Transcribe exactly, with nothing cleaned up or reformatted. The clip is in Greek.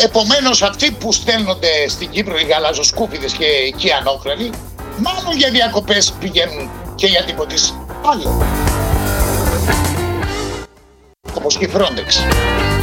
Επομένως αυτοί που στέλνονται στην Κύπρο, οι γαλαζοσκούπιδες και οι κιανόκρανοι, μάλλον για διακοπές πηγαίνουν και για τίποτε άλλο. Όπως και η Frontex.